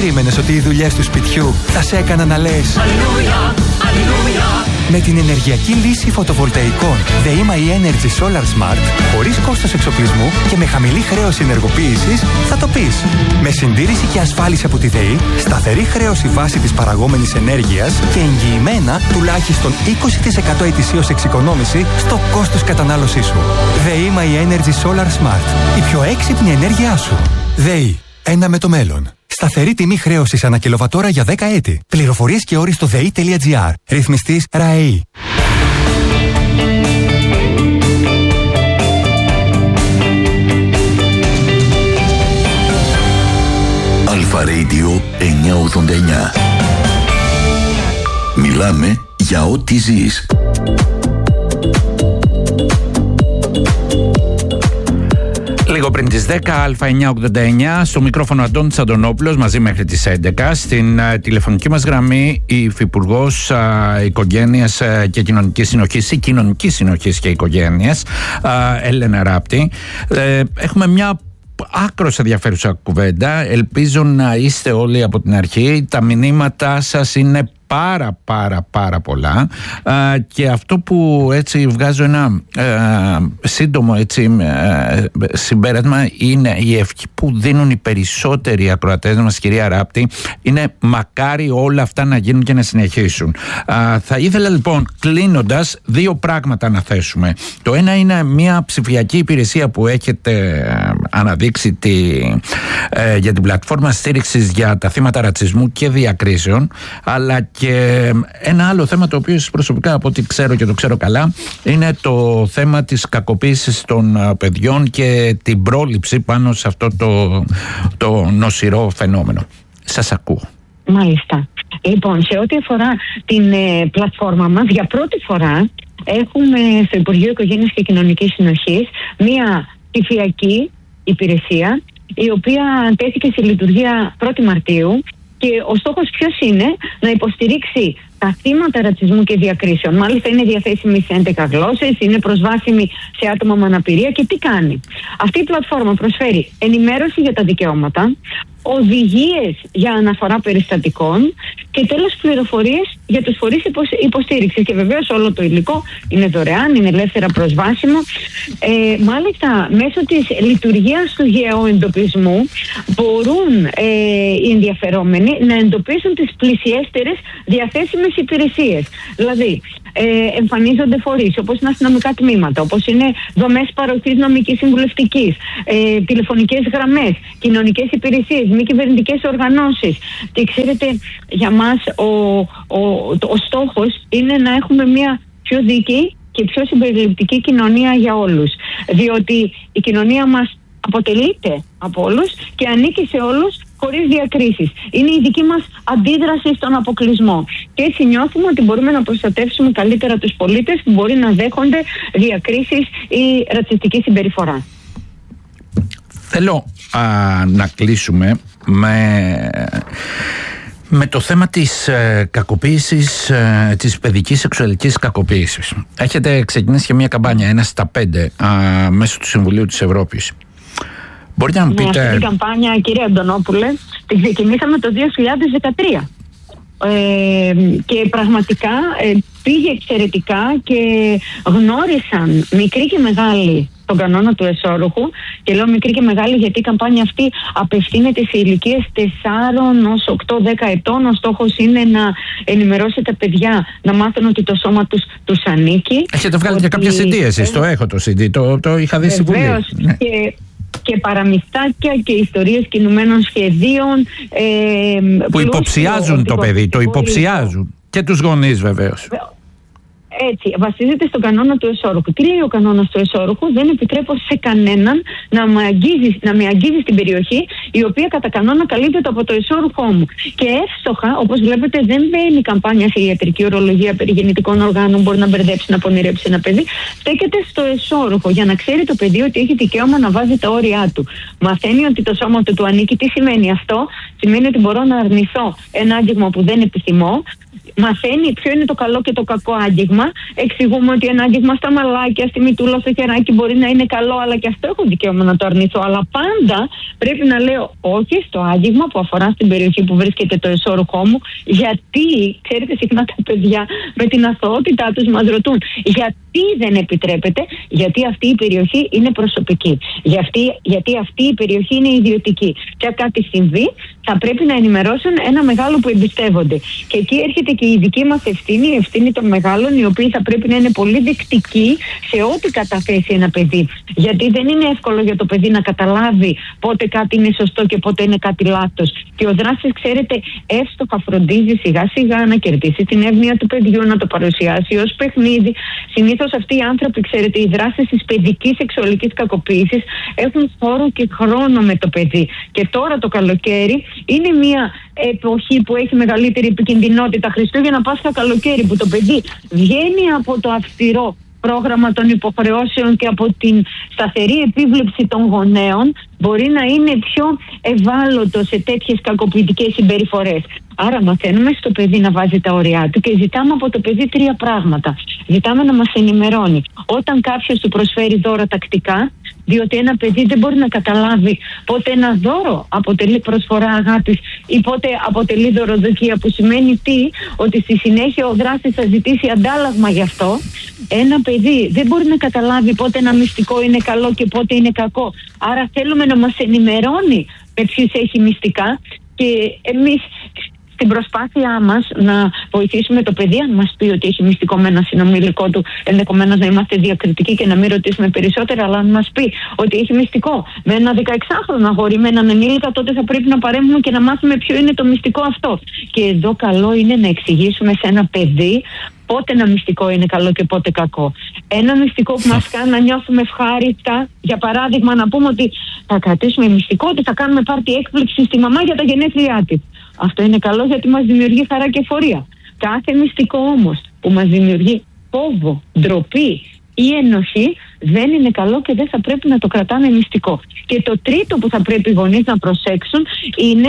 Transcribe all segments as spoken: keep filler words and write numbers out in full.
περίμενες ότι οι δουλειές του σπιτιού θα σε έκαναν να λες Αλληλούια, αλληλούια? Με την ενεργειακή λύση φωτοβολταϊκών ΔΕΗ MyEnergy Solar Smart, χωρίς κόστος εξοπλισμού και με χαμηλή χρέωση ενεργοποίησης, θα το πεις. Με συντήρηση και ασφάλιση από τη ΔΕΗ, σταθερή χρέωση βάση της παραγόμενης ενέργειας και εγγυημένα τουλάχιστον είκοσι τοις εκατό ετησίως εξοικονόμηση στο κόστος κατανάλωσής σου. ΔΕΗ MyEnergy Solar Smart. Η πιο έξυπνη ενέργειά σου. ΔΕΗ. Ένα με το μέλλον. Σταθερή τιμή χρέωσης ανά κιλοβατόρα για δέκα έτη. Πληροφορίες και όροι στο δei.gr. Ρυθμιστής ΡΑΕΗ. Αλφα Radio εννιακόσια ογδόντα εννιά. Μιλάμε για ό,τι ζεις. Λίγο πριν τις δέκα, Αλφα εννιακόσια ογδόντα εννιά, στο μικρόφωνο Αντώνης Αντωνόπουλος, μαζί μέχρι τις έντεκα. Στην uh, τηλεφωνική μας γραμμή η Υφυπουργός uh, Οικογένειας uh, και Κοινωνικής Συνοχής ή Κοινωνικής Συνοχής και Οικογένειας, uh, Έλενα Ράπτη. Uh, έχουμε μια άκρως ενδιαφέρουσα κουβέντα. Ελπίζω να είστε όλοι από την αρχή. Τα μηνύματά σας είναι πάρα πάρα πάρα πολλά α, και αυτό που έτσι βγάζω ένα ε, σύντομο έτσι ε, συμπέρασμα είναι η ευχή που δίνουν οι περισσότεροι ακροατές μας, κυρία Ράπτη, είναι μακάρι όλα αυτά να γίνουν και να συνεχίσουν. Α, θα ήθελα λοιπόν, κλείνοντας, δύο πράγματα να θέσουμε. Το ένα είναι μια ψηφιακή υπηρεσία που έχετε ε, αναδείξει τη, ε, για την πλατφόρμα στήριξης για τα θύματα ρατσισμού και διακρίσεων, αλλά και ένα άλλο θέμα το οποίο προσωπικά από ό,τι ξέρω και το ξέρω καλά είναι το θέμα της κακοποίησης των παιδιών και την πρόληψη πάνω σε αυτό το, το νοσηρό φαινόμενο. Σας ακούω. Μάλιστα. Λοιπόν, σε ό,τι αφορά την ε, πλατφόρμα μας, για πρώτη φορά έχουμε στο Υπουργείο Οικογένειας και Κοινωνικής Συνοχής μία ψηφιακή υπηρεσία η οποία τέθηκε σε λειτουργία πρώτη Μαρτίου. Και ο στόχος ποιος είναι? Να υποστηρίξει τα θύματα ρατσισμού και διακρίσεων. Μάλιστα είναι διαθέσιμη σε έντεκα γλώσσες, είναι προσβάσιμη σε άτομα με αναπηρία. Και τι κάνει? Αυτή η πλατφόρμα προσφέρει ενημέρωση για τα δικαιώματα, οδηγίες για αναφορά περιστατικών και τέλος πληροφορίες για τους φορείς υποστήριξης. Και βεβαίως όλο το υλικό είναι δωρεάν, είναι ελεύθερα προσβάσιμο. Ε, μάλιστα μέσω της λειτουργίας του γεωεντοπισμού μπορούν ε, οι ενδιαφερόμενοι να εντοπίσουν τις πλησιέστερες διαθέσιμες υπηρεσίες. Δηλαδή ε, εμφανίζονται φορείς όπως είναι αστυνομικά τμήματα, όπως είναι δομές παροχής νομικής συμβουλευτικής, ε, τηλεφωνικές γραμμές, κοινωνικές υπηρεσίες, μη κυβερνητικές οργανώσεις. Και ξέρετε, για μας ο, ο, ο στόχος είναι να έχουμε μια πιο δίκαιη και πιο συμπεριληπτική κοινωνία για όλους. Διότι η κοινωνία μας αποτελείται από όλους και ανήκει σε όλους χωρίς διακρίσεις. Είναι η δική μας αντίδραση στον αποκλεισμό. Και έτσι νιώθουμε ότι μπορούμε να προστατεύσουμε καλύτερα τους πολίτες που μπορεί να δέχονται διακρίσεις ή ρατσιστική συμπεριφορά. Θέλω α, να κλείσουμε με, με το θέμα της ε, κακοποίησης, ε, της παιδικής σεξουαλικής κακοποίησης. Έχετε ξεκινήσει και μια καμπάνια, ένα στα πέντε, α, μέσω του Συμβουλίου της Ευρώπης. Μπορείτε να μου πείτε... Αυτή την καμπάνια, κύριε Αντωνόπουλε, την ξεκινήσαμε το δύο χιλιάδες δεκατρία. Ε, και πραγματικά ε, πήγε εξαιρετικά και γνώρισαν μικροί και μεγάλοι τον κανόνα του εσώρουχου. Και λέω μικρή και μεγάλη γιατί η καμπάνια αυτή απευθύνεται σε ηλικίες τεσσάρων ως οκτώ δέκα ετών. Ο στόχος είναι να ενημερώσει τα παιδιά να μάθουν ότι το σώμα τους, τους ανήκει. Έχετε βγάλει ότι... και κάποια σι ντι εσείς, το έχω το σι ντι, το, το είχα δει στη Βουλή. Ναι. Και... και παραμυστάκια και ιστορίες κινουμένων σχεδίων ε, που υποψιάζουν το παιδί, το υποψιάζουν και τους γονείς βεβαίως. Έτσι, βασίζεται στον κανόνα του εσώρουχου. Τι λέει ο κανόνας του εσώρουχου? Δεν επιτρέπω σε κανέναν να με αγγίζει, να με αγγίζει στην περιοχή η οποία κατά κανόνα καλύπτεται από το εσώρουχό μου. Και εύστοχα, όπως βλέπετε, δεν μπαίνει η καμπάνια σε ιατρική ορολογία περί γεννητικών οργάνων, μπορεί να μπερδέψει, να πονηρέψει ένα παιδί. Στέκεται στο εσώρουχο για να ξέρει το παιδί ότι έχει δικαίωμα να βάζει τα όρια του. Μαθαίνει ότι το σώμα του του ανήκει. Τι σημαίνει αυτό? Σημαίνει ότι μπορώ να αρνηθώ ένα άγγιγμα που δεν επιθυμώ. μαθαίνει ποιο είναι το καλό και το κακό άγγιγμα. Εξηγούμε ότι ένα άγγιγμα στα μαλάκια, στη μητούλα, στο χεράκι μπορεί να είναι καλό, αλλά και αυτό έχω δικαίωμα να το αρνηθώ. Αλλά πάντα πρέπει να λέω όχι στο άγγιγμα που αφορά στην περιοχή που βρίσκεται το εσώρουχό μου, γιατί, ξέρετε, συχνά τα παιδιά με την αθωότητά τους μας ρωτούν γιατί δεν επιτρέπεται, γιατί αυτή η περιοχή είναι προσωπική, γιατί, γιατί αυτή η περιοχή είναι ιδιωτική και αν κάτι συμβεί θα πρέπει να ενημερώσουν ένα μεγάλο που εμπιστεύονται. Και εκεί έρχεται και η δική μας ευθύνη, η ευθύνη των μεγάλων, οι οποίοι θα πρέπει να είναι πολύ δεκτικοί σε ό,τι καταθέσει ένα παιδί. Γιατί δεν είναι εύκολο για το παιδί να καταλάβει πότε κάτι είναι σωστό και πότε είναι κάτι λάθος. Και ο δράστης, ξέρετε, εύστοχα φροντίζει σιγά σιγά να κερδίσει την εύνοια του παιδιού, να το παρουσιάσει ως παιχνίδι. Συνήθως αυτοί οι άνθρωποι, ξέρετε, οι δράσεις της παιδικής σεξουαλικής κακοποίησης έχουν χώρο και χρόνο με το παιδί. Και τώρα το καλοκαίρι είναι μια εποχή που έχει μεγαλύτερη επικινδυνότητα. Χριστούγεννα, Πάσχα, καλοκαίρι, που το παιδί βγαίνει από το αυστηρό πρόγραμμα των υποχρεώσεων και από την σταθερή επίβλεψη των γονέων, μπορεί να είναι πιο ευάλωτο σε τέτοιες κακοποιητικές συμπεριφορές. Άρα μαθαίνουμε στο παιδί να βάζει τα ωριά του και ζητάμε από το παιδί τρία πράγματα. Ζητάμε να μας ενημερώνει όταν κάποιος του προσφέρει δώρα τακτικά, διότι ένα παιδί δεν μπορεί να καταλάβει πότε ένα δώρο αποτελεί προσφορά αγάπης ή πότε αποτελεί δωροδοκία, που σημαίνει τι, ότι στη συνέχεια ο δράστης θα ζητήσει αντάλλαγμα γι' αυτό. Ένα παιδί δεν μπορεί να καταλάβει πότε ένα μυστικό είναι καλό και πότε είναι κακό. Άρα θέλουμε να μας ενημερώνει με ποιους έχει μυστικά και εμείς στην προσπάθειά μας να βοηθήσουμε το παιδί, αν μας πει ότι έχει μυστικό με ένα συνομιλικό του, ενδεχομένως να είμαστε διακριτικοί και να μην ρωτήσουμε περισσότερα, αλλά αν μας πει ότι έχει μυστικό με ένα δεκαεξάχρονο αγόρι, με έναν ενήλικα, τότε θα πρέπει να παρέμβουμε και να μάθουμε ποιο είναι το μυστικό αυτό. Και εδώ καλό είναι να εξηγήσουμε σε ένα παιδί πότε ένα μυστικό είναι καλό και πότε κακό. Ένα μυστικό που μας κάνει να νιώθουμε ευχάριστα, για παράδειγμα να πούμε ότι θα κρατήσουμε μυστικό, ότι θα κάνουμε πάρτι έκπληξη στη μαμά για τα γενέθλιά της. Αυτό είναι καλό γιατί μας δημιουργεί χαρά και εφορία. Κάθε μυστικό όμως που μας δημιουργεί φόβο, ντροπή ή ενοχή δεν είναι καλό και δεν θα πρέπει να το κρατάμε μυστικό. Και το τρίτο που θα πρέπει οι γονείς να προσέξουν είναι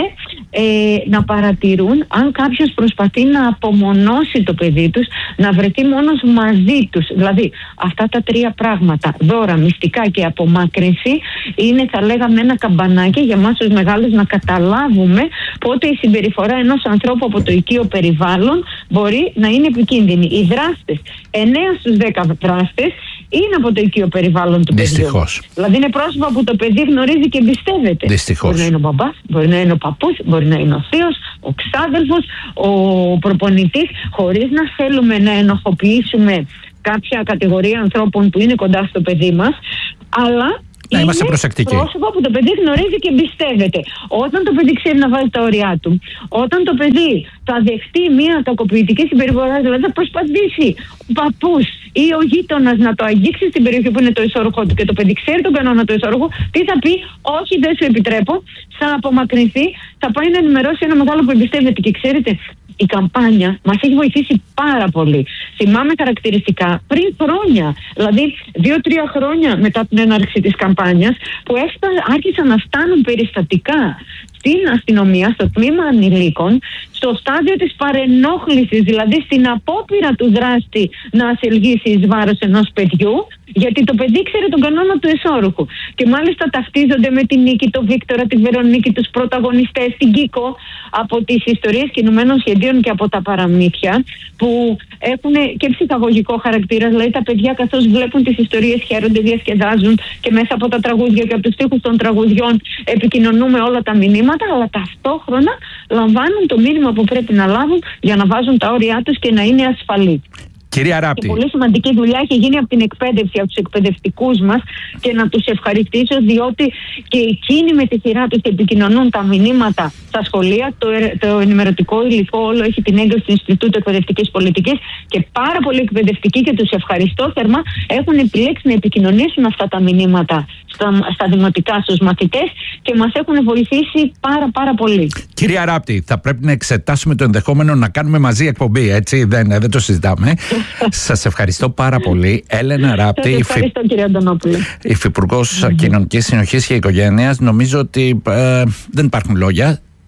ε, να παρατηρούν αν κάποιος προσπαθεί να απομονώσει το παιδί τους, να βρεθεί μόνος μαζί τους. Δηλαδή αυτά τα τρία πράγματα, δώρα, μυστικά και απομάκρυνση, είναι, θα λέγαμε, ένα καμπανάκι για εμάς τους μεγάλους να καταλάβουμε πότε η συμπεριφορά ενός ανθρώπου από το οικείο περιβάλλον μπορεί να είναι επικίνδυνη. Οι δράστες, εννέα στους δέκα δράστες είναι από το οικείο περιβάλλον του παιδιού. Δηλαδή είναι πρόσωπα που το παιδί γνωρίζει και εμπιστεύεται. Δυστυχώς. Μπορεί να είναι ο μπαμπάς, μπορεί να είναι ο παππούς, μπορεί να είναι ο θείος, ο ξάδερφος, ο προπονητής, χωρίς να θέλουμε να ενοχοποιήσουμε κάποια κατηγορία ανθρώπων που είναι κοντά στο παιδί μας, αλλά να είμαστε προσεκτικοί. Πρόσωπα που το παιδί γνωρίζει και εμπιστεύεται. Όταν το παιδί ξέρει να βάζει τα ωριά του, όταν το παιδί θα δεχτεί μια κακοποιητική συμπεριφορά, δηλαδή θα προσπαθήσει ο παππούς ή ο γείτονας να το αγγίξει στην περιοχή που είναι το εσώρουχό του και το παιδί ξέρει τον κανόνα του εσώρουχου, τι θα πει? Όχι, δεν σου επιτρέπω. Θα απομακρυνθεί, θα πάει να ενημερώσει ένα μεγάλο που εμπιστεύεται. Και ξέρετε, η καμπάνια μας έχει βοηθήσει πάρα πολύ. Θυμάμαι χαρακτηριστικά πριν χρόνια, δηλαδή δύο-τρία χρόνια μετά την έναρξη της καμπάνιας, που έφτα, άρχισαν να φτάνουν περιστατικά στην αστυνομία, στο τμήμα ανηλίκων, στο στάδιο της παρενόχλησης, δηλαδή στην απόπειρα του δράστη να ασελγήσει εις βάρος ενός παιδιού, γιατί το παιδί ξέρει τον κανόνα του εσώρουχου. Και μάλιστα ταυτίζονται με την Νίκη, τον Βίκτορα, τη Βερονίκη, τους πρωταγωνιστές, την Κίκο, από τις ιστορίες κινουμένων σχεδίων και από τα παραμύθια, που έχουν και ψυχαγωγικό χαρακτήρα. Δηλαδή τα παιδιά, καθώς βλέπουν τις ιστορίες, χαίρονται, διασκεδάζουν και μέσα από τα τραγούδια και από τους στίχους των τραγουδιών επικοινωνούμε όλα τα μηνύματα, αλλά ταυτόχρονα λαμβάνουν το μήνυμα που πρέπει να λάβουν για να βάζουν τα όρια τους και να είναι ασφαλείς. Κυρία Ράπτη. Και πολύ σημαντική δουλειά έχει γίνει από την εκπαίδευση, από τους εκπαιδευτικούς μας, και να τους ευχαριστήσω, διότι και εκείνοι με τη σειρά τους επικοινωνούν τα μηνύματα στα σχολεία. Το, το ενημερωτικό υλικό όλο έχει την έγκριση του Ινστιτούτου Εκπαιδευτικής Πολιτικής και πάρα πολλοί εκπαιδευτικοί, και τους ευχαριστώ θερμά, έχουν επιλέξει να επικοινωνήσουν αυτά τα μηνύματα στα, στα δημοτικά στους μαθητές και μας έχουν βοηθήσει πάρα πάρα πολύ. Κυρία Ράπτη, θα πρέπει να εξετάσουμε το ενδεχόμενο να κάνουμε μαζί εκπομπή, έτσι, δεν, δεν το συζητάμε. Σας ευχαριστώ πάρα πολύ. Έλενα Ράπτη, Σας ευχαριστώ, υφη... κύριε Αντωνόπουλε. Υφυπουργός mm-hmm. Κοινωνικής Συνοχής και Οικογένειας. Νομίζω ότι ε, δεν υπάρχουν λόγια.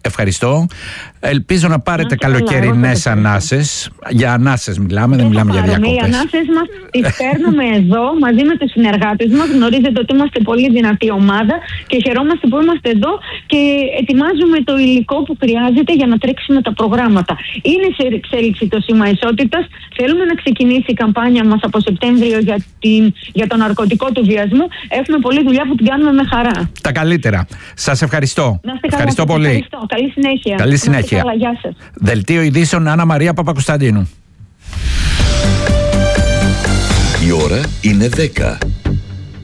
Ευχαριστώ. Ελπίζω να πάρετε καλοκαιρινές ανάσες. Για ανάσες μιλάμε, δεν μιλάμε για διακοπές. Οι ανάσες μας τις παίρνουμε εδώ μαζί με τους συνεργάτες μας. Γνωρίζετε ότι είμαστε πολύ δυνατή ομάδα και χαιρόμαστε που είμαστε εδώ και ετοιμάζουμε το υλικό που χρειάζεται για να τρέξουμε τα προγράμματα. Είναι σε εξέλιξη το σήμα ισότητας. Θέλουμε να ξεκινήσει η καμπάνια μας από Σεπτέμβριο για, την, για το ναρκωτικό του βιασμού. Έχουμε πολλή δουλειά που την κάνουμε με χαρά. Τα καλύτερα. Σας ευχαριστώ. Να είστε ευχαριστώ καλά, πολύ. Ευχαριστώ. Καλή συνέχεια. Καλή συνέχεια. Καλά, γεια σας. Δελτίο ειδήσεων Άννα Μαρία Παπακοσταντίνου. Η ώρα είναι δέκα.